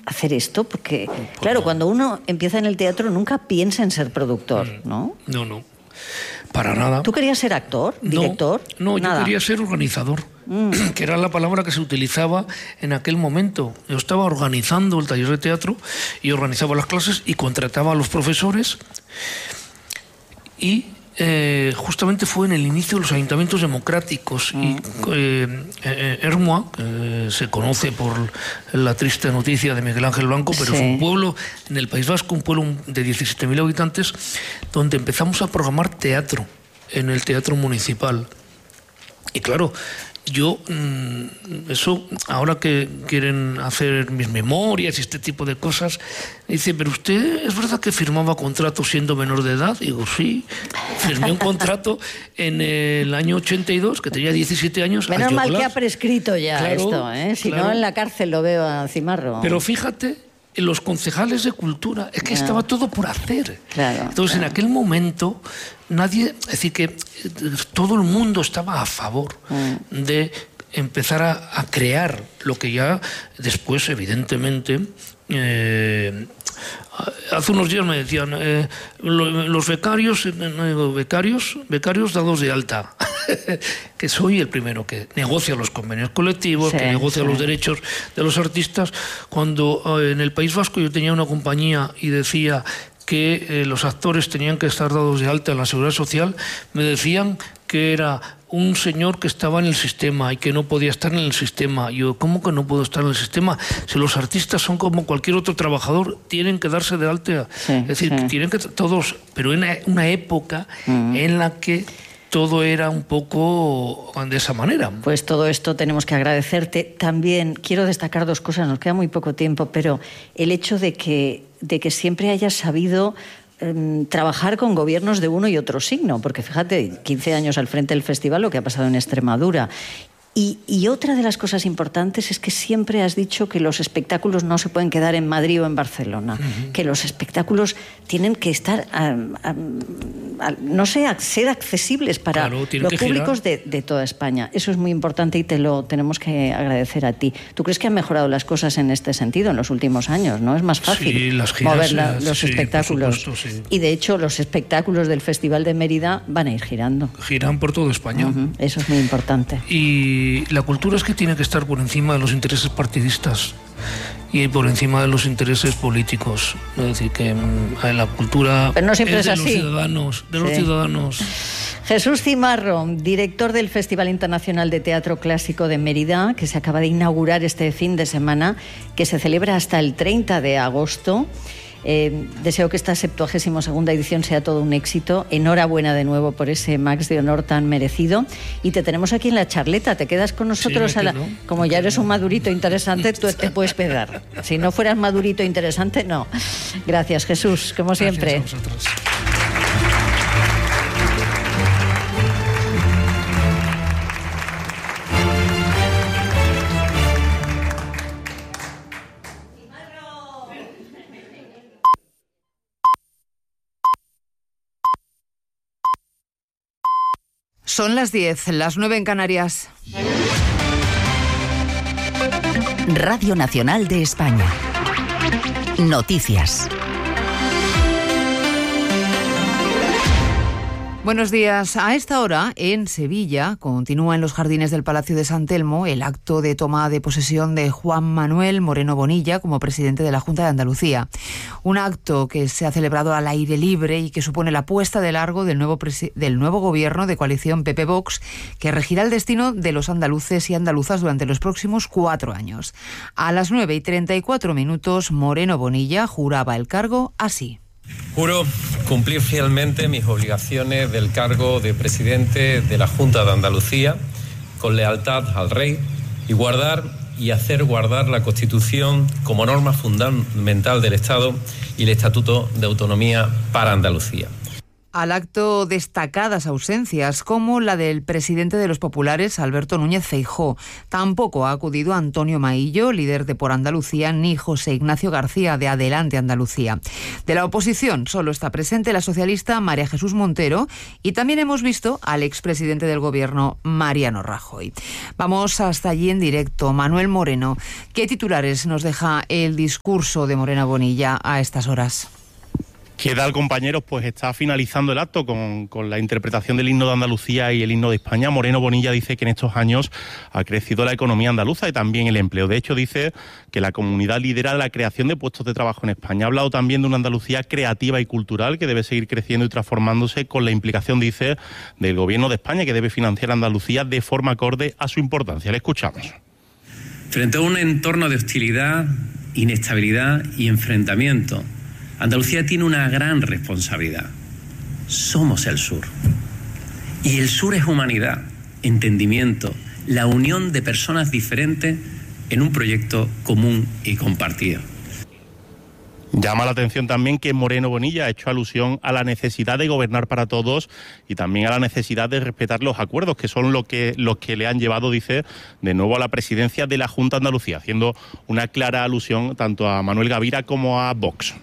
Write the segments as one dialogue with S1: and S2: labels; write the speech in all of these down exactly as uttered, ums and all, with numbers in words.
S1: hacer esto? Porque, claro, cuando uno empieza en el teatro nunca piensa en ser productor, ¿no?
S2: No, no, para nada.
S1: ¿Tú querías ser actor, director?
S2: No, no,
S1: nada.
S2: Yo quería ser organizador, mm. que era la palabra que se utilizaba en aquel momento. Yo estaba organizando el taller de teatro y organizaba las clases y contrataba a los profesores y... Eh, justamente fue en el inicio de los ayuntamientos democráticos y eh, eh, Ermua, que se conoce por la triste noticia de Miguel Ángel Blanco, pero sí. Es un pueblo en el País Vasco, un pueblo de diecisiete mil habitantes, donde empezamos a programar teatro en el teatro municipal. Y claro, yo, eso, ahora que quieren hacer mis memorias y este tipo de cosas, dice, pero usted, ¿es verdad que firmaba contratos siendo menor de edad? Digo, sí, firmé un contrato en el año ochenta y dos, que tenía diecisiete años.
S1: Menos mal que ha prescrito ya claro, esto, ¿eh? Si claro. no, en la cárcel lo veo a Cimarro.
S2: Pero fíjate, en los concejales de cultura, es que claro. estaba todo por hacer.
S1: Claro,
S2: Entonces,
S1: claro.
S2: en aquel momento, nadie, es decir, que todo el mundo estaba a favor mm. de empezar a, a crear lo que ya después, evidentemente, eh, hace unos días me decían, eh, los becarios, no digo becarios, becarios dados de alta, que soy el primero que negocia los convenios colectivos, sí, que negocia sí. los derechos de los artistas. Cuando eh, en el País Vasco yo tenía una compañía y decía que eh, los actores tenían que estar dados de alta en la Seguridad Social, me decían que era un señor que estaba en el sistema y que no podía estar en el sistema. Yo, ¿cómo que no puedo estar en el sistema? Si los artistas son como cualquier otro trabajador, tienen que darse de alta. Sí, es decir, sí. tienen que todos, pero en una época uh-huh. en la que todo era un poco de esa manera.
S1: Pues todo esto tenemos que agradecerte. También quiero destacar dos cosas, nos queda muy poco tiempo, pero el hecho de que, de que siempre hayas sabido eh, trabajar con gobiernos de uno y otro signo, porque fíjate, quince años al frente del festival, lo que ha pasado en Extremadura. Y, y otra de las cosas importantes es que siempre has dicho que los espectáculos no se pueden quedar en Madrid o en Barcelona, uh-huh. que los espectáculos tienen que estar, a, a, a, no sé, a ser accesibles para
S2: claro,
S1: los públicos de, de toda España. Eso es muy importante y te lo tenemos que agradecer a ti. ¿Tú crees que han mejorado las cosas en este sentido en los últimos años? ¿No? Es más fácil
S2: sí, las giras,
S1: mover la, los
S2: sí,
S1: espectáculos.
S2: Supuesto, sí.
S1: Y de hecho los espectáculos del Festival de Mérida van a ir girando.
S2: Giran por toda España.
S1: Uh-huh. Eso es muy importante.
S2: Y Y la cultura es que tiene que estar por encima de los intereses partidistas y por encima de los intereses políticos. Es decir, que en la cultura
S1: Pero no siempre
S2: es de
S1: es
S2: los
S1: así.
S2: ciudadanos, de
S1: sí.
S2: los ciudadanos.
S1: Jesús Cimarro, director del Festival Internacional de Teatro Clásico de Mérida, que se acaba de inaugurar este fin de semana, que se celebra hasta el treinta de agosto. Eh, deseo que esta septuagésima segunda edición sea todo un éxito. Enhorabuena de nuevo por ese Max de honor tan merecido. Y te tenemos aquí en la charleta. Te quedas con nosotros. Sí, a la... Como ya eres un madurito interesante, tú te puedes pegar. Si no fueras madurito interesante, no. Gracias, Jesús, como siempre.
S2: Gracias a vosotros.
S3: Son las diez, las nueve en Canarias.
S4: Radio Nacional de España. Noticias.
S3: Buenos días. A esta hora, en Sevilla, continúa en los jardines del Palacio de San Telmo el acto de toma de posesión de Juan Manuel Moreno Bonilla como presidente de la Junta de Andalucía. Un acto que se ha celebrado al aire libre y que supone la puesta de largo del nuevo, presi- del nuevo gobierno de coalición P P-Vox, que regirá el destino de los andaluces y andaluzas durante los próximos cuatro años. A las nueve y treinta y cuatro minutos, Moreno Bonilla juraba el cargo así.
S5: Juro cumplir fielmente mis obligaciones del cargo de presidente de la Junta de Andalucía, con lealtad al Rey, y guardar y hacer guardar la Constitución como norma fundamental del Estado y el Estatuto de Autonomía para Andalucía.
S3: Al acto destacadas ausencias, como la del presidente de los populares, Alberto Núñez Feijóo. Tampoco ha acudido Antonio Maillo, líder de Por Andalucía, ni José Ignacio García, de Adelante Andalucía. De la oposición solo está presente la socialista María Jesús Montero y también hemos visto al expresidente del Gobierno, Mariano Rajoy. Vamos hasta allí en directo. Manuel Moreno, ¿qué titulares nos deja el discurso de Moreno Bonilla a estas horas?
S6: ¿Qué tal, compañeros? Pues está finalizando el acto con, con la interpretación del himno de Andalucía y el himno de España. Moreno Bonilla dice que en estos años ha crecido la economía andaluza y también el empleo. De hecho, dice que la comunidad lidera la creación de puestos de trabajo en España. Ha hablado también de una Andalucía creativa y cultural que debe seguir creciendo y transformándose con la implicación, dice, del Gobierno de España, que debe financiar a Andalucía de forma acorde a su importancia. Le escuchamos.
S7: Frente a un entorno de hostilidad, inestabilidad y enfrentamiento, Andalucía tiene una gran responsabilidad. Somos el sur. Y el sur es humanidad, entendimiento, la unión de personas diferentes en un proyecto común y compartido.
S6: Llama la atención también que Moreno Bonilla ha hecho alusión a la necesidad de gobernar para todos y también a la necesidad de respetar los acuerdos, que son los que, los que le han llevado, dice, de nuevo a la presidencia de la Junta de Andalucía, haciendo una clara alusión tanto a Manuel Gavira como a Vox.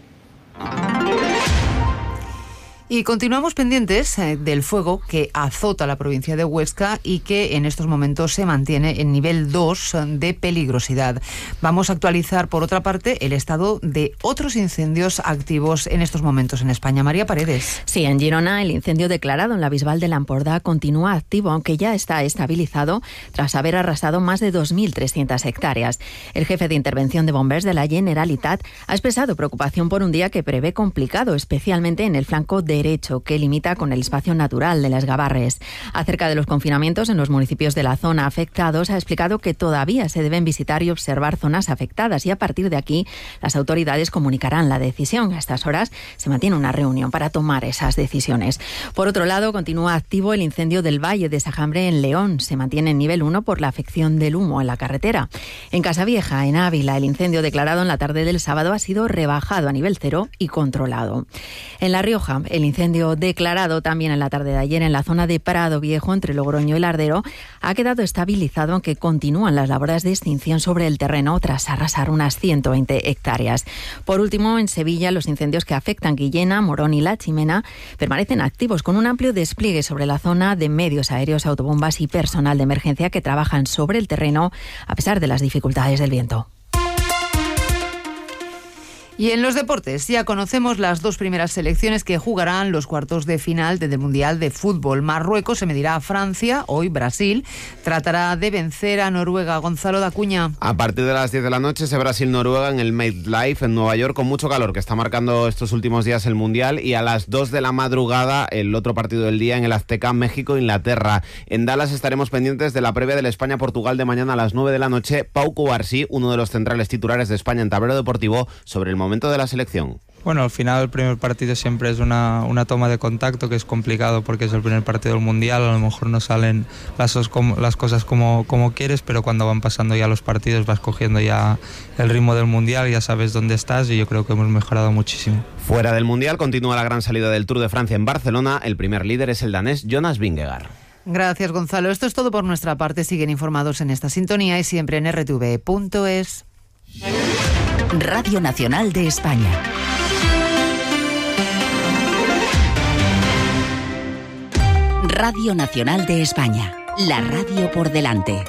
S3: Y continuamos pendientes eh, del fuego que azota la provincia de Huesca y que en estos momentos se mantiene en nivel dos de peligrosidad. Vamos a actualizar, por otra parte, el estado de otros incendios activos en estos momentos en España. María Paredes.
S8: Sí, en Girona el incendio declarado en la Bisbal de l'Empordà continúa activo, aunque ya está estabilizado tras haber arrasado más de dos mil trescientas hectáreas. El jefe de intervención de Bombers de la Generalitat ha expresado preocupación por un día que prevé complicado, especialmente en el flanco de derecho, que limita con el espacio natural de las Gavarres. Acerca de los confinamientos en los municipios de la zona afectados, ha explicado que todavía se deben visitar y observar zonas afectadas y a partir de aquí las autoridades comunicarán la decisión. A estas horas se mantiene una reunión para tomar esas decisiones. Por otro lado, continúa activo el incendio del Valle de Sajambre en León. Se mantiene en nivel uno por la afección del humo en la carretera. En Casavieja, en Ávila, el incendio declarado en la tarde del sábado ha sido rebajado a nivel cero y controlado. En La Rioja, el incendio declarado también en la tarde de ayer en la zona de Prado Viejo, entre Logroño y Lardero, ha quedado estabilizado, aunque continúan las labores de extinción sobre el terreno tras arrasar unas ciento veinte hectáreas. Por último, en Sevilla, los incendios que afectan Guillena, Morón y La Chimena permanecen activos, con un amplio despliegue sobre la zona de medios aéreos, autobombas y personal de emergencia que trabajan sobre el terreno a pesar de las dificultades del viento.
S3: Y en los deportes, ya conocemos las dos primeras selecciones que jugarán los cuartos de final del Mundial de Fútbol. Marruecos se medirá a Francia, hoy Brasil tratará de vencer a Noruega. Gonzalo Dacuña.
S9: A partir de las diez de la noche ese Brasil-Noruega en el MetLife en Nueva York, con mucho calor que está marcando estos últimos días el Mundial, y a las dos de la madrugada el otro partido del día en el Azteca, México-Inglaterra. En Dallas estaremos pendientes de la previa del España-Portugal de mañana a las nueve de la noche. Pau Cubarsí, uno de los centrales titulares de España en tablero deportivo, sobre el momento momento de la selección.
S10: Bueno, al final el primer partido siempre es una, una toma de contacto que es complicado porque es el primer partido del Mundial, a lo mejor no salen las, las cosas como, como quieres, pero cuando van pasando ya los partidos vas cogiendo ya el ritmo del Mundial, ya sabes dónde estás y yo creo que hemos mejorado muchísimo.
S9: Fuera del Mundial continúa la gran salida del Tour de Francia en Barcelona. El primer líder es el danés Jonas Vingegaard.
S3: Gracias, Gonzalo. Esto es todo por nuestra parte. Siguen informados en esta sintonía y siempre en erre te ve punto es.
S4: Radio Nacional de España. Radio Nacional de España. La radio por delante.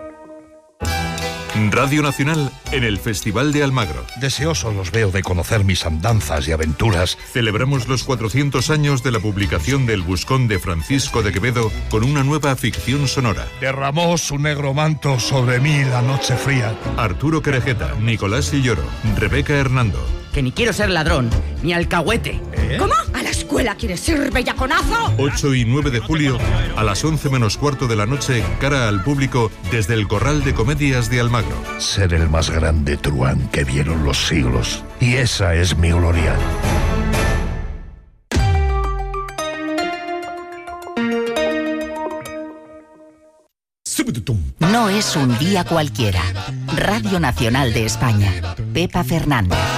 S11: Radio Nacional en el Festival de Almagro.
S12: Deseoso los veo de conocer mis andanzas y aventuras.
S11: Celebramos los cuatrocientos años de la publicación del Buscón de Francisco de Quevedo con una nueva ficción sonora.
S12: Derramó su negro manto sobre mí la noche fría.
S11: Arturo Querejeta, Nicolás Silloro, Rebeca Hernando.
S13: Que ni quiero ser ladrón, ni alcahuete.
S11: ¿Eh?
S14: ¿Cómo? ¿A la escuela quieres ir, bellaconazo?
S11: ocho y nueve de julio, a las once menos cuarto de la noche, cara al público, desde el Corral de Comedias de Almagro.
S12: Ser el más grande truán que vieron los siglos. Y esa es mi gloria.
S4: No es un día cualquiera. Radio Nacional de España. Pepa Fernández.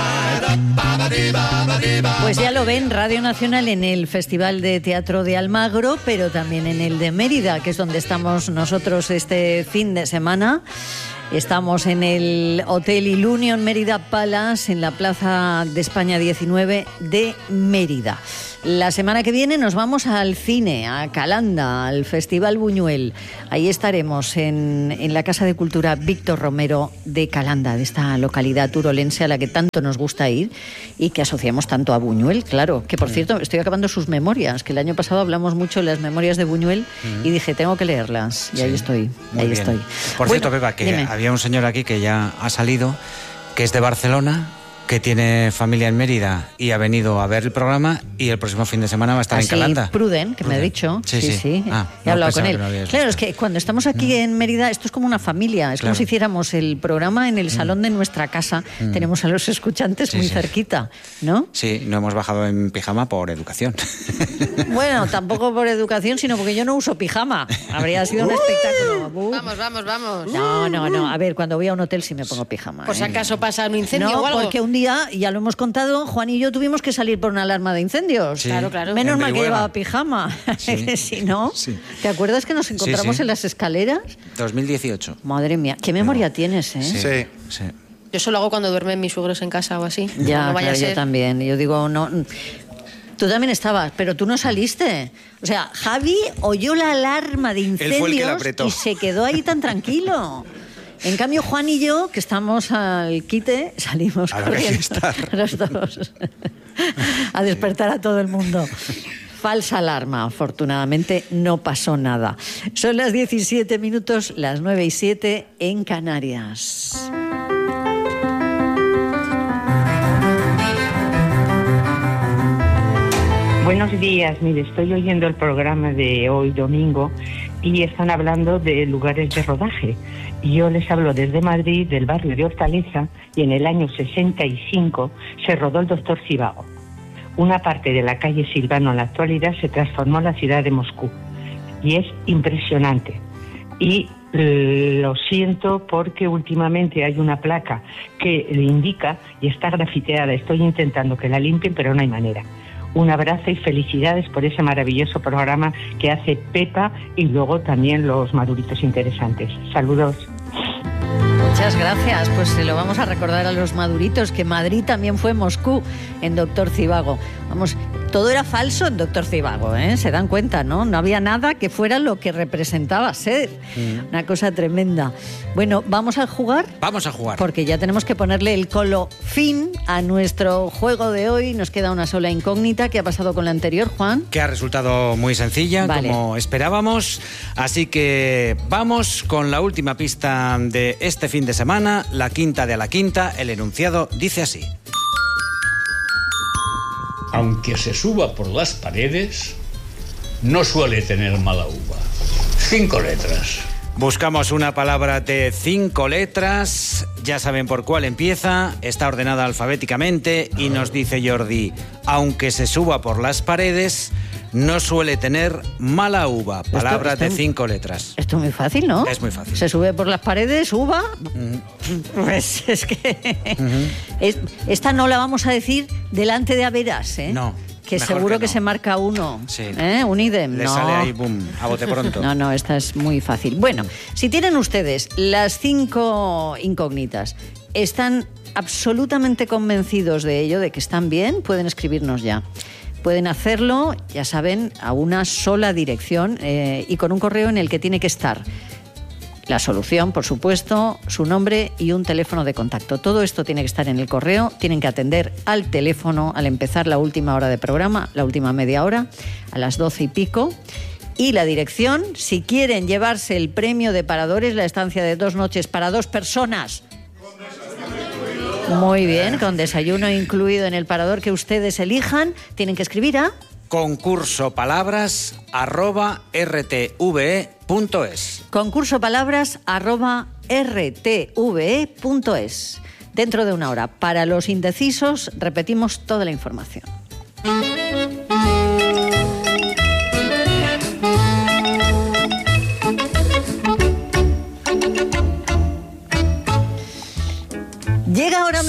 S1: Pues ya lo ven, Radio Nacional en el Festival de Teatro de Almagro, pero también en el de Mérida, que es donde estamos nosotros este fin de semana. Estamos en el Hotel Ilunion Mérida Palace, en la Plaza de España diecinueve de Mérida. La semana que viene nos vamos al cine, a Calanda, al Festival Buñuel. Ahí estaremos en, en la Casa de Cultura Víctor Romero de Calanda, de esta localidad turolense a la que tanto nos gusta ir y que asociamos tanto a Buñuel, claro. Que, por cierto, estoy acabando sus memorias, que el año pasado hablamos mucho de las memorias de Buñuel mm. y dije, tengo que leerlas. Y sí, ahí estoy, ahí bien. estoy.
S15: Por bueno, cierto, Pepa, que dime. Había un señor aquí que ya ha salido, que es de Barcelona, que tiene familia en Mérida y ha venido a ver el programa y el próximo fin de semana va a estar Así, en Calanda.
S1: Pruden, que Pruden. me ha dicho. Sí, sí. sí. sí. Ah, He no hablado con él. No claro, visto. Es que cuando estamos aquí mm. en Mérida, esto es como una familia. Es claro. como si hiciéramos el programa en el mm. salón de nuestra casa. Mm. Tenemos a los escuchantes sí, muy sí. cerquita, ¿no?
S15: Sí, no hemos bajado en pijama por educación.
S1: Bueno, tampoco por educación, sino porque yo no uso pijama. Habría sido un espectáculo.
S16: Uh. Vamos, vamos, vamos.
S1: No, no, no. A ver, cuando voy a un hotel sí me pongo pijama.
S16: Por si acaso pasa un incendio
S1: no,
S16: o algo.
S1: Porque un día, ya lo hemos contado, Juan y yo tuvimos que salir por una alarma de incendios.
S15: Sí.
S16: Claro, claro.
S1: Menos mal que llevaba pijama. Sí. Si no, sí. ¿te acuerdas que nos encontramos sí, sí. en las escaleras?
S15: dos mil dieciocho.
S1: Madre mía, qué memoria no. tienes, ¿eh?
S15: Sí. sí. sí.
S16: Yo eso lo hago cuando duermen mis suegros en casa o así.
S1: Ya,
S16: no vaya
S1: claro,
S16: a ser.
S1: yo también. Yo digo, no... Tú también estabas, pero tú no saliste. O sea, Javi oyó la alarma de incendios
S15: Él fue el que la apretó.
S1: Y se quedó ahí tan tranquilo. En cambio, Juan y yo, que estamos al quite, salimos a corriendo los dos a despertar a todo el mundo. Falsa alarma, afortunadamente no pasó nada. Son las diecisiete minutos, las nueve y siete en Canarias.
S17: Buenos días, mire, estoy oyendo el programa de hoy domingo y están hablando de lugares de rodaje. Y yo les hablo desde Madrid, del barrio de Hortaleza, y en el año sesenta y cinco se rodó El Doctor Zhivago. Una parte de la calle Silvano en la actualidad se transformó en la ciudad de Moscú. Y es impresionante. Y lo siento porque últimamente hay una placa que le indica y está grafiteada. Estoy intentando que la limpien, pero no hay manera. Un abrazo y felicidades por ese maravilloso programa que hace Pepa y luego también los maduritos interesantes. Saludos.
S1: Muchas gracias. Pues se lo vamos a recordar a los maduritos, que Madrid también fue Moscú en Doctor Zhivago. Vamos, todo era falso en Doctor Zhivago, ¿eh? Se dan cuenta, ¿no? No había nada que fuera lo que representaba ser. Mm. Una cosa tremenda. Bueno, ¿vamos a jugar?
S15: Vamos a jugar.
S1: Porque ya tenemos que ponerle el colo fin a nuestro juego de hoy. Nos queda una sola incógnita. ¿Qué ha pasado con la anterior, Juan?
S15: Que ha resultado muy sencilla, vale. como esperábamos. Así que vamos con la última pista de este fin de semana, la quinta de a la quinta. El enunciado dice así.
S18: Aunque se suba por las paredes, no suele tener mala uva. Cinco letras.
S15: Buscamos una palabra de cinco letras. Ya saben por cuál empieza. Está ordenada alfabéticamente y nos dice Jordi, aunque se suba por las paredes, no suele tener mala uva. Palabra esto, esto, de cinco letras.
S1: Esto es muy fácil, ¿no?
S15: Es muy fácil.
S1: Se sube por las paredes, uva. Uh-huh. Pues es que... Uh-huh. es, esta no la vamos a decir delante de Averas, ¿eh?
S15: No.
S1: Que seguro que, no. que se marca uno.
S15: Sí.
S1: ¿Eh? Un idem.
S15: Le
S1: no.
S15: sale ahí, boom, a bote pronto.
S1: No, no, esta es muy fácil. Bueno, si tienen ustedes las cinco incógnitas, están absolutamente convencidos de ello, de que están bien, pueden escribirnos ya. Pueden hacerlo, ya saben, a una sola dirección eh, y con un correo en el que tiene que estar la solución, por supuesto, su nombre y un teléfono de contacto. Todo esto tiene que estar en el correo, tienen que atender al teléfono al empezar la última hora de programa, la última media hora, a las doce y pico. Y la dirección, si quieren llevarse el premio de Paradores, la estancia de dos noches para dos personas. Muy bien, con desayuno incluido en el Parador que ustedes elijan, tienen que escribir a...
S15: concurso palabras arroba r t v e punto es.
S1: Concurso palabras arroba r t v e punto es. Dentro de una hora. Para los indecisos, repetimos toda la información. Llega ahora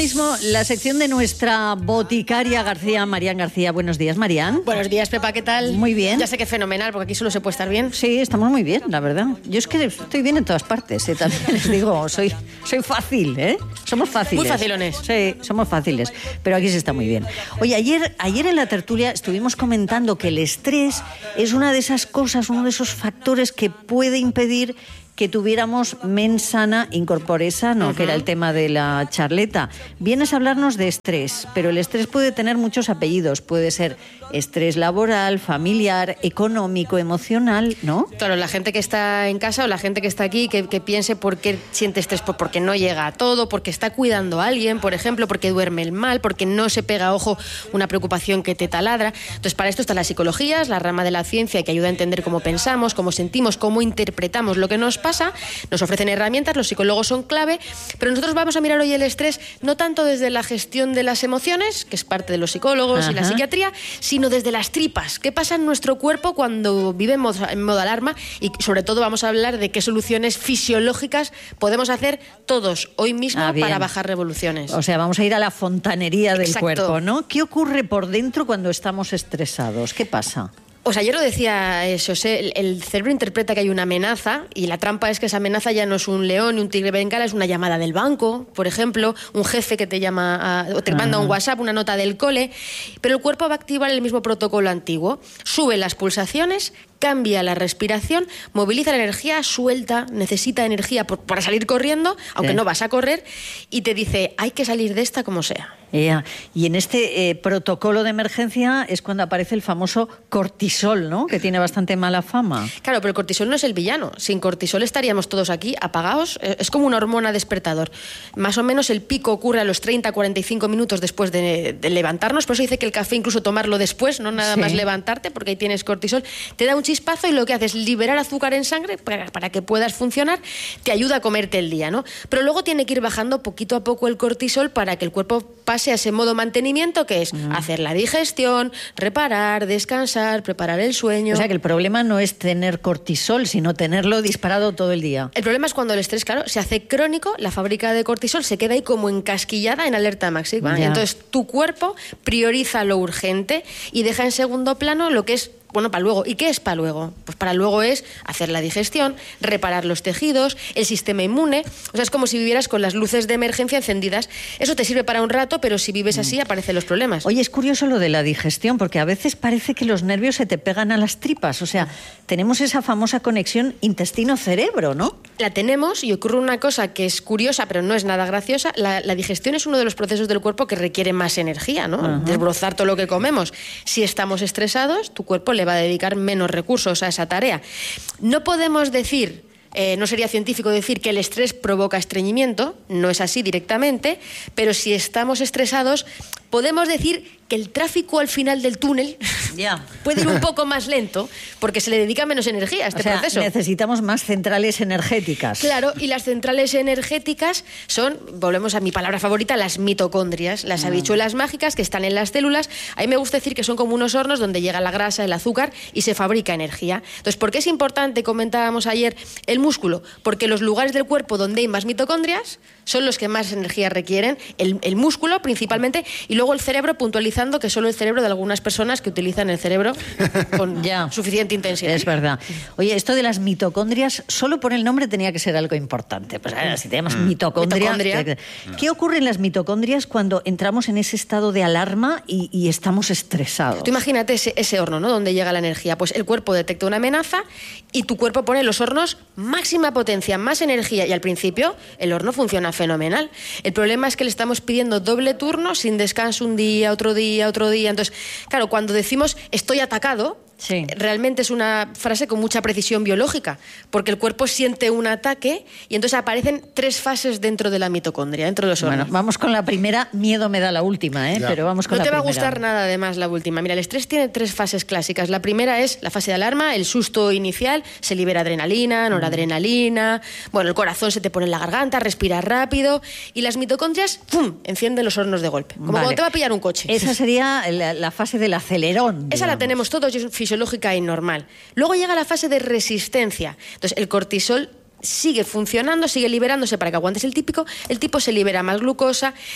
S1: mismo la sección de nuestra boticaria García, Marian García. Buenos días, Marian.
S16: Buenos días, Pepa, ¿qué tal?
S1: Muy bien.
S16: Ya sé que fenomenal, porque aquí solo se puede estar bien.
S1: Sí, estamos muy bien, la verdad. Yo es que estoy bien en todas partes, ¿eh? También les digo, soy, soy fácil, ¿eh? Somos fáciles.
S16: Muy facilones.
S1: Sí, somos fáciles, pero aquí se está muy bien. Oye, ayer, ayer en la tertulia estuvimos comentando que el estrés es una de esas cosas, uno de esos factores que puede impedir que tuviéramos mens sana incorpore sano, uh-huh. que era el tema de la charleta. Vienes a hablarnos de estrés, pero el estrés puede tener muchos apellidos. Puede ser estrés laboral, familiar, económico, emocional, ¿no?
S16: Claro, la gente que está en casa o la gente que está aquí, que, que piense por qué siente estrés, porque no llega a todo, porque está cuidando a alguien, por ejemplo, porque duerme el mal, porque no se pega a ojo una preocupación que te taladra. Entonces, para esto está la psicología, es la rama de la ciencia que ayuda a entender cómo pensamos, cómo sentimos, cómo interpretamos lo que nos pasa. Nos ofrecen herramientas, los psicólogos son clave, pero nosotros vamos a mirar hoy el estrés no tanto desde la gestión de las emociones, que es parte de los psicólogos Ajá. y la psiquiatría, sino desde las tripas. ¿Qué pasa en nuestro cuerpo cuando vive en modo, en modo alarma? Y sobre todo vamos a hablar de qué soluciones fisiológicas podemos hacer todos hoy mismo ah, para bajar revoluciones.
S1: O sea, vamos a ir a la fontanería del
S16: Exacto.
S1: cuerpo, ¿no? ¿Qué ocurre por dentro cuando estamos estresados? ¿Qué pasa?
S16: O sea, ayer lo decía José, el, el cerebro interpreta que hay una amenaza y la trampa es que esa amenaza ya no es un león ni un tigre bengala, es una llamada del banco, por ejemplo, un jefe que te llama a, o te manda un WhatsApp, una nota del cole, pero el cuerpo va a activar el mismo protocolo antiguo, sube las pulsaciones, cambia la respiración, moviliza la energía, suelta, necesita energía por, para salir corriendo, aunque sí. no vas a correr, y te dice, hay que salir de esta como sea.
S1: Yeah. Y en este eh, protocolo de emergencia es cuando aparece el famoso cortisol, ¿no? Que tiene bastante mala fama.
S16: Claro, pero el cortisol no es el villano. Sin cortisol estaríamos todos aquí apagados. Es como una hormona despertador. Más o menos el pico ocurre a los treinta a cuarenta y cinco minutos después de, de levantarnos. Por eso dice que el café incluso tomarlo después, no nada sí. más levantarte, porque ahí tienes cortisol. Te da un chispazo y lo que hace es liberar azúcar en sangre para, para que puedas funcionar. Te ayuda a comerte el día, ¿no? Pero luego tiene que ir bajando poquito a poco el cortisol para que el cuerpo pase a ese modo mantenimiento que es mm. hacer la digestión, reparar, descansar, preparar el sueño.
S1: O sea que el problema no es tener cortisol, sino tenerlo disparado todo el día.
S16: El problema es cuando el estrés, claro, se hace crónico, la fábrica de cortisol se queda ahí como encasquillada en alerta máxima. Ya. Entonces tu cuerpo prioriza lo urgente y deja en segundo plano lo que es bueno, para luego. ¿Y qué es para luego? Pues para luego es hacer la digestión, reparar los tejidos, el sistema inmune. O sea, es como si vivieras con las luces de emergencia encendidas. Eso te sirve para un rato, pero si vives así aparecen los problemas.
S1: Oye, es curioso lo de la digestión, porque a veces parece que los nervios se te pegan a las tripas. O sea, tenemos esa famosa conexión intestino-cerebro, ¿no?
S16: La tenemos y ocurre una cosa que es curiosa, pero no es nada graciosa. La, la digestión es uno de los procesos del cuerpo que requiere más energía, ¿no? Uh-huh. Desbrozar todo lo que comemos. Si estamos estresados, tu cuerpo le va a dedicar menos recursos a esa tarea. No podemos decir, eh, no sería científico decir que el estrés provoca estreñimiento, no es así directamente, pero si estamos estresados, podemos decir que el tráfico al final del túnel
S1: yeah.
S16: puede ir un poco más lento porque se le dedica menos energía a este
S1: o sea,
S16: proceso.
S1: Necesitamos más centrales energéticas.
S16: Claro, y las centrales energéticas son, volvemos a mi palabra favorita, las mitocondrias, las mm. habichuelas mágicas que están en las células. A mí me gusta decir que son como unos hornos donde llega la grasa, el azúcar y se fabrica energía. Entonces, ¿por qué es importante, comentábamos ayer, el músculo? Porque los lugares del cuerpo donde hay más mitocondrias son los que más energía requieren, el, el músculo principalmente, y luego el cerebro, puntualizando que solo el cerebro de algunas personas que utilizan el cerebro con ya. suficiente intensidad.
S1: Es verdad. Oye, esto de las mitocondrias, solo por el nombre tenía que ser algo importante. Pues ahora, si te llamas mm. mitocondria, mitocondria. ¿Qué ocurre en las mitocondrias cuando entramos en ese estado de alarma y, y estamos estresados?
S16: Tú imagínate ese, ese horno, ¿no? Donde llega la energía. Pues el cuerpo detecta una amenaza y tu cuerpo pone los hornos máxima potencia, más energía, y al principio el horno funciona fenomenal. El problema es que le estamos pidiendo doble turno sin descanso un día, otro día, otro día. Entonces, claro, cuando decimos estoy atacado, sí. realmente es una frase con mucha precisión biológica, porque el cuerpo siente un ataque y entonces aparecen tres fases dentro de la mitocondria, dentro de los hornos.
S1: Bueno, vamos con la primera, miedo me da la última, ¿eh?
S16: Ya.
S1: Pero vamos con
S16: no
S1: la primera.
S16: No te va a gustar nada además la última. Mira, el estrés tiene tres fases clásicas. La primera es la fase de alarma, el susto inicial, se libera adrenalina, noradrenalina, bueno, el corazón se te pone en la garganta, respiras rápido y las mitocondrias, ¡pum!, encienden los hornos de golpe, como vale. cuando te va a pillar un coche.
S1: Esa sería la, la fase del acelerón. Esa
S16: digamos. La tenemos todos y es fisiológica y normal. Luego llega la fase de resistencia. Entonces, el cortisol sigue funcionando, sigue liberándose para que aguantes el típico, el tipo se libera más glucosa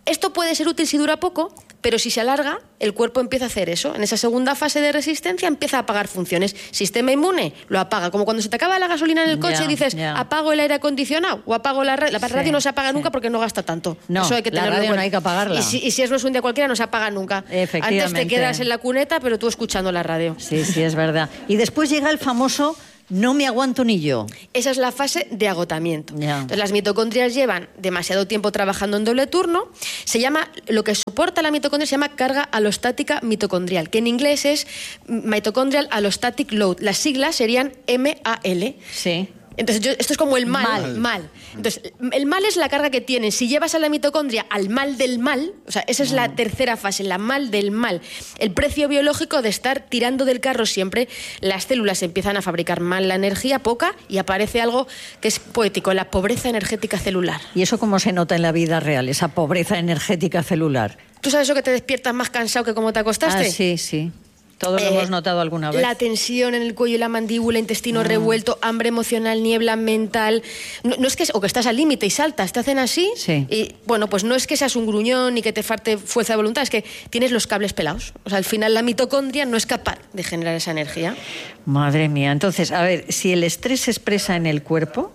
S16: Esto puede ser útil si dura poco, pero si se alarga, el cuerpo empieza a hacer eso. En esa segunda fase de resistencia empieza a apagar funciones. Sistema inmune lo apaga. Como cuando se te acaba la gasolina en el coche
S1: Ya,
S16: y dices,
S1: ya.
S16: apago el aire acondicionado o apago la radio. La radio
S1: Sí,
S16: no se apaga nunca porque no gasta tanto.
S1: No,
S16: eso hay que
S1: la
S16: tenerlo en
S1: radio no
S16: cuenta.
S1: hay que apagarla.
S16: Y si, y si eso es un día cualquiera, no se apaga nunca.
S1: Efectivamente.
S16: Antes te quedas en la cuneta, pero tú escuchando la radio.
S1: Sí, sí, es verdad. Y después llega el famoso no me aguanto ni yo.
S16: Esa es la fase de agotamiento.
S1: Ya.
S16: Entonces, las mitocondrias llevan demasiado tiempo trabajando en doble turno. Se llama, lo que soporta la mitocondria se llama carga alostática mitocondrial, que en inglés es Mitochondrial Allostatic Load. Las siglas serían M A L.
S1: Sí.
S16: Entonces, yo, esto es como el mal,
S1: Mal.
S16: mal. Entonces, el mal es la carga que tienen. Si llevas a la mitocondria al mal del mal, o sea, esa es la tercera fase, la mal del mal. El precio biológico de estar tirando del carro siempre, las células empiezan a fabricar mal la energía, poca, y aparece algo que es poético, la pobreza energética celular.
S1: ¿Y eso cómo se nota en la vida real, esa pobreza energética celular?
S16: ¿Tú sabes eso que te despiertas más cansado que como te acostaste?
S1: Ah, sí, sí. Todos lo
S16: Eh,
S1: hemos notado alguna vez.
S16: La tensión en el cuello y la mandíbula, intestino
S1: Mm.
S16: revuelto, hambre emocional, niebla mental. No, no es que o que estás al límite y saltas, te hacen así.
S1: Sí.
S16: Y bueno, pues no es que seas un gruñón ni que te falte fuerza de voluntad, es que tienes los cables pelados. O sea, al final la mitocondria no es capaz de generar esa energía.
S1: Madre mía. Entonces, a ver, si el estrés se expresa en el cuerpo,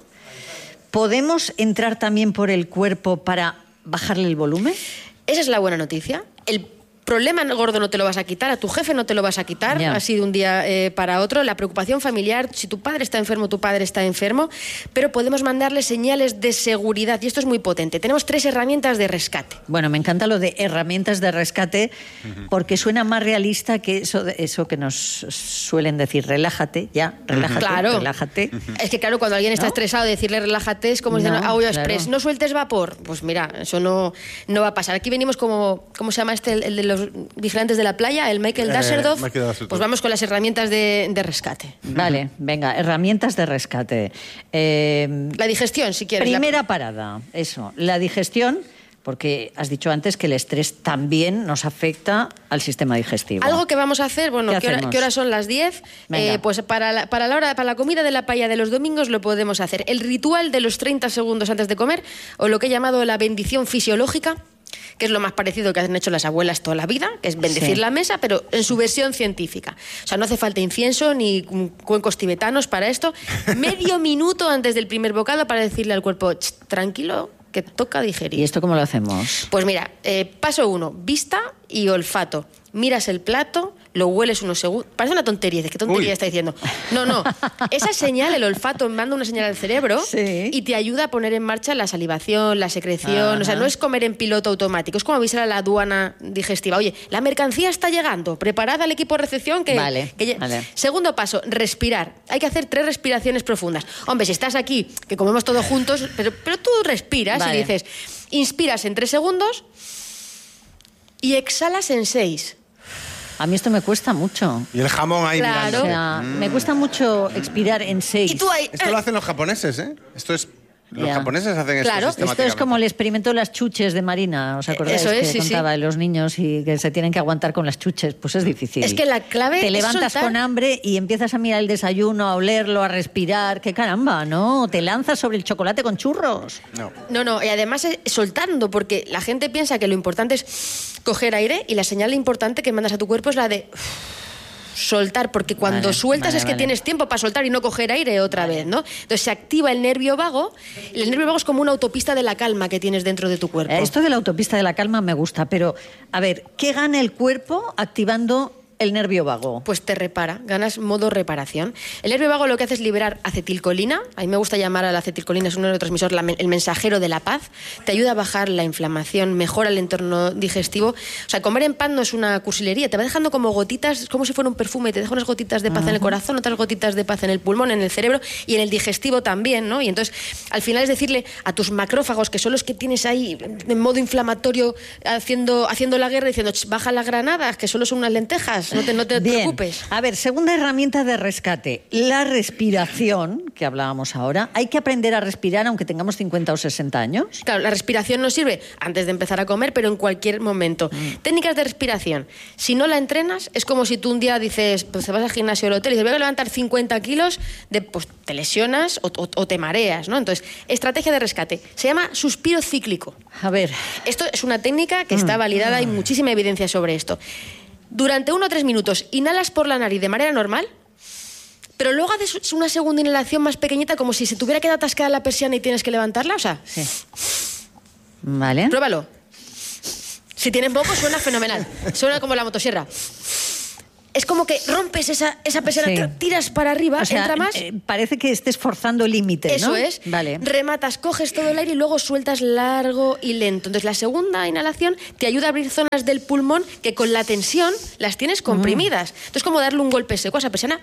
S1: ¿podemos entrar también por el cuerpo para bajarle el volumen?
S16: Esa es la buena noticia. El problema gordo no te lo vas a quitar, a tu jefe no te lo vas a quitar,
S1: Ya.
S16: así de un día eh, para otro. La preocupación familiar, si tu padre está enfermo, tu padre está enfermo, pero podemos mandarle señales de seguridad y esto es muy potente. Tenemos tres herramientas de rescate.
S1: Bueno, me encanta lo de herramientas de rescate porque suena más realista que eso, eso que nos suelen decir, relájate, ya, relájate,
S16: Claro.
S1: relájate.
S16: Es que claro, cuando alguien está
S1: ¿No?
S16: estresado, decirle relájate es como
S1: No,
S16: diciendo agua
S1: claro.
S16: express, no sueltes vapor. Pues mira, eso no, no va a pasar. Aquí venimos como, ¿cómo se llama este? El, el de los vigilantes de la playa, el Michael
S19: Eh,
S16: Dasserdoff.
S19: Michael Dasserdoff.
S16: Pues vamos con las herramientas de, de rescate.
S1: Vale, venga, herramientas de rescate. Eh,
S16: La digestión, si quieres. La-
S1: primera parada, eso, la digestión, porque has dicho antes que el estrés también nos afecta al sistema digestivo.
S16: Algo que vamos a hacer, bueno,
S1: ¿Qué
S16: ¿qué, hora,
S1: hacemos?
S16: qué horas son las diez?
S1: Venga.
S16: Eh, pues para la, para la hora, para la comida de la paella de los domingos lo podemos hacer. El ritual de los treinta segundos antes de comer, o lo que he llamado la bendición fisiológica, que es lo más parecido que han hecho las abuelas toda la vida, que es bendecir
S1: Sí.
S16: la mesa, pero en su versión científica. O sea, no hace falta incienso ni cuencos tibetanos para esto. Medio minuto antes del primer bocado para decirle al cuerpo, "Ch, tranquilo, que toca digerir".
S1: ¿Y esto cómo lo hacemos?
S16: Pues mira, eh, paso uno, vista y olfato. Miras el plato, lo hueles unos segundos. Parece una tontería, ¿de qué tontería
S19: Uy.
S16: está diciendo? No, no. Esa señal, el olfato, manda una señal al cerebro
S1: Sí.
S16: y te ayuda a poner en marcha la salivación, la secreción. O sea,
S1: Ajá.
S16: no es comer en piloto automático, es como avisar a la aduana digestiva. Oye, la mercancía está llegando, preparad al equipo de recepción que...
S1: Vale,
S16: que lle-".
S1: vale.
S16: Segundo paso, respirar. Hay que hacer tres respiraciones profundas. Hombre, si estás aquí, que comemos todos juntos, pero, pero tú respiras
S1: Vale.
S16: y dices, inspiras en tres segundos y exhalas en seis.
S1: A mí esto me cuesta mucho.
S19: Y el jamón ahí
S16: Claro.
S1: O
S19: mirándose.
S1: sea,
S19: Mm.
S1: me cuesta mucho expirar en seis.
S16: Y tú ahí...
S19: Esto lo hacen los japoneses, ¿eh? Esto es... Los
S1: Ya.
S19: japoneses hacen
S16: Claro,
S19: esto
S1: Esto es como el experimento de las chuches de Marina, ¿os acordáis?
S16: Eso es,
S1: que
S16: sí, sí.
S1: contaba de los niños y que se tienen que aguantar con las chuches. Pues es difícil.
S16: Es que la clave
S1: Te
S16: es
S1: levantas
S16: soltar.
S1: con hambre y empiezas a mirar el desayuno, a olerlo, a respirar. ¡Qué caramba, no! Te lanzas sobre el chocolate con churros.
S19: No.
S16: No, no, y además es soltando, porque la gente piensa que lo importante es coger aire y la señal importante que mandas a tu cuerpo es la de soltar, porque cuando
S1: Vale,
S16: sueltas
S1: vale,
S16: es que
S1: vale.
S16: tienes tiempo para soltar y no coger aire otra vez, ¿no? Entonces se activa el nervio vago. El nervio vago es como una autopista de la calma que tienes dentro de tu cuerpo.
S1: Eh, Esto de la autopista de la calma me gusta, pero a ver, ¿qué gana el cuerpo activando el nervio vago?
S16: Pues te repara, ganas modo reparación. El nervio vago lo que hace es liberar acetilcolina. A mí me gusta llamar a la acetilcolina, es un neurotransmisor, la- el mensajero de la paz. Te ayuda a bajar la inflamación, mejora el entorno digestivo. O sea, comer en pan no es una cursilería, te va dejando como gotitas, como si fuera un perfume, te deja unas gotitas de paz en el corazón, otras gotitas de paz en el pulmón, en el cerebro y en el digestivo también, ¿no? Y entonces, al final es decirle a tus macrófagos, que son los que tienes ahí en modo inflamatorio haciendo, haciendo la guerra, diciendo, "Ch, baja las granadas, que solo son unas lentejas, más, no te, no te
S1: Bien.
S16: preocupes.
S1: A ver, segunda herramienta de rescate, la respiración, que hablábamos ahora. ¿Hay que aprender a respirar aunque tengamos cincuenta o sesenta años?
S16: Claro, la respiración nos sirve antes de empezar a comer, pero en cualquier momento. Mm. Técnicas de respiración. Si no la entrenas, es como si tú un día dices, pues te vas al gimnasio del hotel y dices, voy a levantar cincuenta kilos, de, pues te lesionas o, o, o te mareas, ¿no? Entonces, estrategia de rescate. Se llama suspiro cíclico.
S1: A ver.
S16: Esto es una técnica que está validada, hay muchísima evidencia sobre esto. Durante uno o tres minutos inhalas por la nariz de manera normal, pero luego haces una segunda inhalación más pequeñita, como si se tuviera quedado atascada la persiana y tienes que levantarla, o sea...
S1: Sí. Vale.
S16: Pruébalo. Si tienes poco, suena fenomenal. Suena como la motosierra. Es como que rompes esa, esa persiana,
S1: Sí.
S16: tiras para arriba,
S1: O sea,
S16: entra más...
S1: eh, parece que estés forzando el límite, ¿no?
S16: Eso es.
S1: Vale.
S16: Rematas, coges todo el aire y luego sueltas largo y lento. Entonces, la segunda inhalación te ayuda a abrir zonas del pulmón que con la tensión las tienes comprimidas. Entonces, es como darle un golpe seco a esa persiana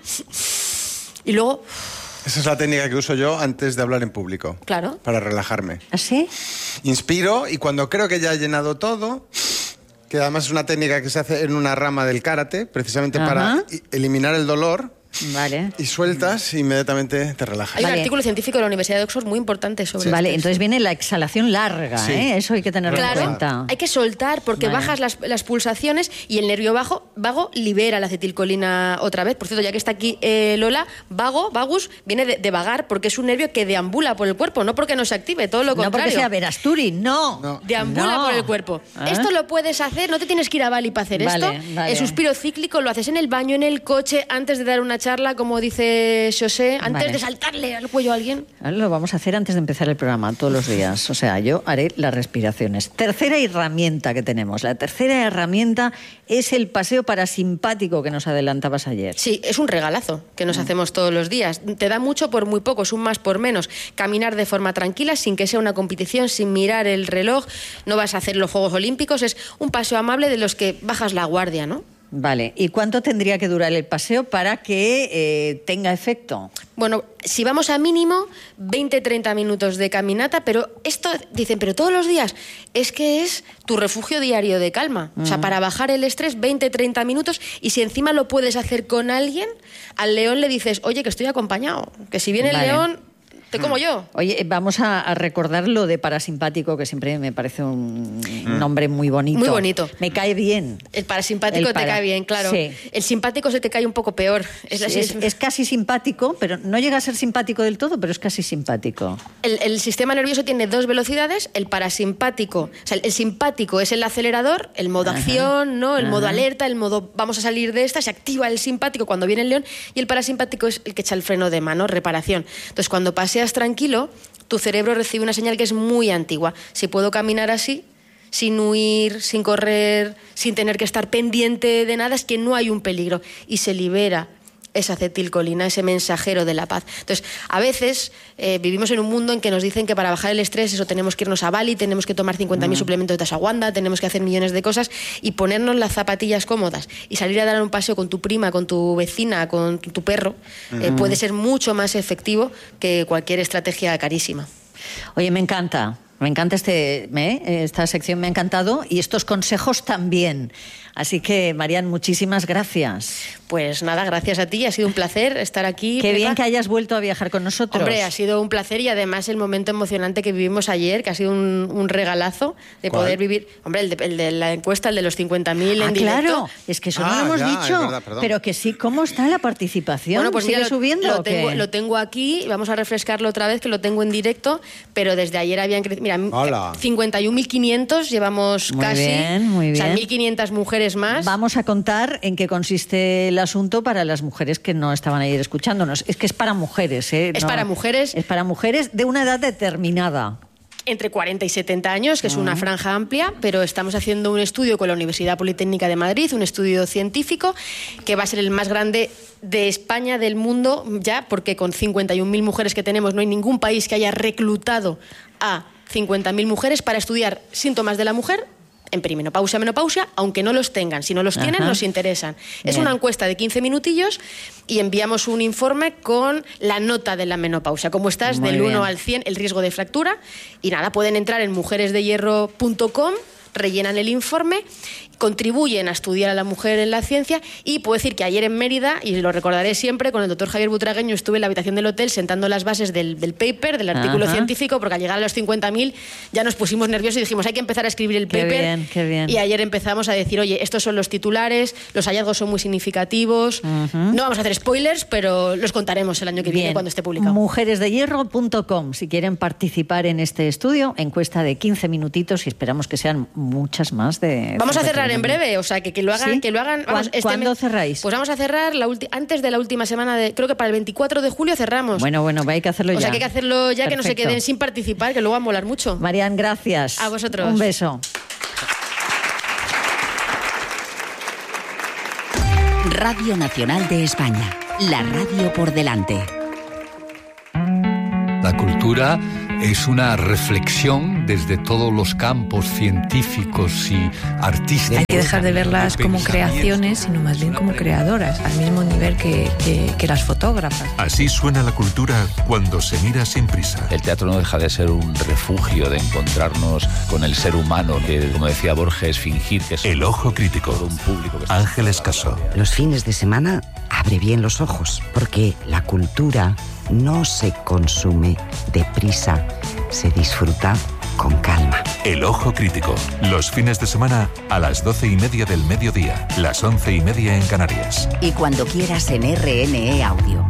S16: y luego...
S19: Esa es la técnica que uso yo antes de hablar en público.
S16: Claro.
S19: Para relajarme.
S1: ¿Así?
S19: Inspiro y cuando creo que ya he llenado todo, que además es una técnica que se hace en una rama del karate, precisamente
S1: Ajá.
S19: para i- eliminar el dolor.
S1: Vale.
S19: Y sueltas y inmediatamente te relajas.
S16: Hay un
S1: Vale.
S16: artículo científico de la Universidad de Oxford muy importante sobre
S1: Vale,
S16: esto.
S1: entonces viene la exhalación larga,
S19: Sí.
S1: ¿eh? Eso hay que tenerlo
S16: Claro,
S1: en cuenta.
S16: hay que soltar porque
S1: Vale.
S16: bajas las, las pulsaciones y el nervio bajo, vago libera la acetilcolina otra vez. Por cierto, ya que está aquí eh, Lola, vago, vagus, viene de, de vagar porque es un nervio que deambula por el cuerpo, no porque no se active, todo lo
S1: No
S16: contrario.
S1: porque sea Verasturi, no.
S19: No.
S16: Deambula
S1: No.
S16: por el cuerpo.
S1: ¿Eh?
S16: Esto lo puedes hacer, no te tienes que ir a Bali para hacer
S1: Vale,
S16: esto.
S1: vale.
S16: El suspiro cíclico lo haces en el baño, en el coche, antes de dar una charla, como dice José, antes
S1: Vale.
S16: de saltarle al cuello a alguien.
S1: Ahora lo vamos a hacer antes de empezar el programa, todos los días. O sea, yo haré las respiraciones. Tercera herramienta que tenemos. La tercera herramienta es el paseo parasimpático que nos adelantabas ayer.
S16: Sí, es un regalazo que nos hacemos todos los días. Te da mucho por muy poco, es un más por menos. Caminar de forma tranquila, sin que sea una competición, sin mirar el reloj. No vas a hacer los Juegos Olímpicos, es un paseo amable de los que bajas la guardia, ¿no?
S1: Vale, ¿y cuánto tendría que durar el paseo para que eh, tenga efecto?
S16: Bueno, si vamos a mínimo veinte a treinta minutos de caminata, pero esto, dicen, pero todos los días, es que es tu refugio diario de calma. O sea, para bajar el estrés, veinte a treinta minutos, y si encima lo puedes hacer con alguien, al león le dices, oye, que estoy acompañado, que si viene
S1: Vale.
S16: el león, te como yo.
S1: Oye, vamos a, a recordar lo de parasimpático, que siempre me parece un nombre muy bonito.
S16: Muy bonito.
S1: Me cae bien.
S16: El parasimpático
S1: El para-
S16: te cae bien, claro.
S1: Sí.
S16: El simpático se te cae un poco peor. Es,
S1: Es,
S16: así,
S1: es- es casi simpático, pero no llega a ser simpático del todo, pero es casi simpático.
S16: El, el sistema nervioso tiene dos velocidades, el parasimpático, o sea, el simpático es el acelerador, el modo
S1: Ajá.
S16: acción, ¿no? El modo
S1: Ajá.
S16: alerta, el modo vamos a salir de esta, se activa el simpático cuando viene el león, y el parasimpático es el que echa el freno de mano, reparación. Entonces, cuando paseas tranquilo, tu cerebro recibe una señal que es muy antigua. Si puedo caminar así, sin huir, sin correr, sin tener que estar pendiente de nada, es que no hay un peligro, y se libera esa acetilcolina, ese mensajero de la paz. Entonces, a veces eh, vivimos en un mundo en que nos dicen que para bajar el estrés eso tenemos que irnos a Bali, tenemos que tomar cincuenta mil suplementos de ashwagandha, tenemos que hacer millones de cosas, y ponernos las zapatillas cómodas y salir a dar un paseo con tu prima, con tu vecina, con tu, tu perro, eh,
S1: Ujú.
S16: puede ser mucho más efectivo que cualquier estrategia carísima.
S1: Oye, me encanta. Me encanta este, me- esta sección, me ha encantado, y estos consejos también. Así que, Marian, muchísimas gracias.
S16: Pues nada, gracias a ti, ha sido un placer estar aquí.
S1: Qué
S16: Pepa.
S1: bien que hayas vuelto a viajar con nosotros.
S16: Hombre, ha sido un placer, y además el momento emocionante que vivimos ayer, que ha sido un, un regalazo de
S19: ¿Cuál?
S16: poder vivir. Hombre, el de, el de la encuesta, el de los cincuenta mil
S1: Ah,
S16: en directo.
S1: claro, es que eso no
S19: Ah,
S1: lo hemos
S19: ya,
S1: dicho.
S19: es verdad, perdón.
S1: Pero que sí, ¿cómo está la participación?
S16: Bueno, pues
S1: ¿Sigue
S16: mira, lo,
S1: subiendo
S16: lo
S1: o qué?
S16: tengo, lo tengo aquí, vamos a refrescarlo otra vez, que lo tengo en directo, pero desde ayer habían crecido. Mira,
S19: Hola.
S16: cincuenta y un mil quinientos llevamos
S1: Muy
S16: casi.
S1: bien, muy
S16: O sea,
S1: bien.
S16: mil quinientas mujeres más.
S1: Vamos a contar en qué consiste el asunto para las mujeres que no estaban ayer escuchándonos. Es que es para mujeres, ¿eh?
S16: Es
S1: No-
S16: para mujeres.
S1: Es para mujeres de una edad determinada.
S16: Entre cuarenta y setenta años, que es una franja amplia, pero estamos haciendo un estudio con la Universidad Politécnica de Madrid, un estudio científico, que va a ser el más grande de España, del mundo, ya, porque con cincuenta y un mil mujeres que tenemos, no hay ningún país que haya reclutado a cincuenta mil mujeres para estudiar síntomas de la mujer en perimenopausia, menopausia, aunque no los tengan. Si no los tienen,
S1: Ajá.
S16: nos interesan. Es
S1: Bien.
S16: una encuesta de quince minutillos y enviamos un informe con la nota de la menopausia. ¿Cómo estás?
S1: Muy
S16: Del
S1: bien.
S16: uno al cien, el riesgo de fractura. Y nada, pueden entrar en mujeres de hierro punto com, rellenan el informe contribuyen a estudiar a la mujer en la ciencia, y puedo decir que ayer en Mérida, y lo recordaré siempre, con el doctor Javier Butragueño estuve en la habitación del hotel sentando las bases del, del paper, del artículo
S1: Ajá.
S16: científico, porque al llegar a los cincuenta mil ya nos pusimos nerviosos y dijimos hay que empezar a escribir el
S1: Qué
S16: paper.
S1: bien, qué bien.
S16: Y ayer empezamos a decir, oye, estos son los titulares, los hallazgos son muy significativos, no vamos a hacer spoilers, pero los contaremos el año que viene
S1: Bien.
S16: cuando esté publicado.
S1: mujeres de hierro punto com, si quieren participar en este estudio, encuesta de quince minutitos y esperamos que sean muchas más de...
S16: Vamos a cerrar en breve, o sea, que, que lo hagan,
S1: ¿Sí?
S16: que lo hagan. Vamos,
S1: ¿Cuán-
S16: este
S1: ¿Cuándo
S16: mes-
S1: cerráis?
S16: Pues vamos a cerrar la ulti- antes de la última semana de, creo que para el veinticuatro de julio cerramos.
S1: Bueno, bueno, hay que hacerlo
S16: o
S1: ya.
S16: sea, que hay que hacerlo ya, que no se
S1: Perfecto.
S16: queden sin participar, que luego va a molar mucho.
S1: Marian, gracias.
S16: A vosotros.
S1: Un beso.
S4: Radio Nacional de España, la radio por delante.
S20: La cultura es una reflexión desde todos los campos científicos y artísticos.
S21: Hay que dejar de verlas como creaciones, sino más bien como creadoras, al mismo nivel que, que, que las fotógrafas.
S11: Así suena la cultura cuando se mira sin prisa.
S22: El teatro no deja de ser un refugio, de encontrarnos con el ser humano, de, como decía Borges, fingir que es
S11: El ojo crítico.
S22: un público. Que
S11: Ángeles Caso.
S23: Los fines de semana abre bien los ojos, porque la cultura no se consume deprisa, se disfruta con calma.
S11: El ojo crítico. Los fines de semana a las doce y media del mediodía, las once y media en Canarias.
S4: Y cuando quieras en R N E Audio.